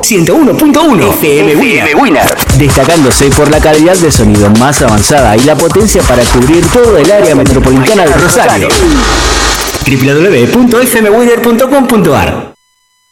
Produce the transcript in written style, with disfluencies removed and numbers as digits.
101.1 FM Winner. Destacándose por la calidad de sonido más avanzada y la potencia para cubrir todo el área metropolitana de Rosario. www.fmwinner.com.ar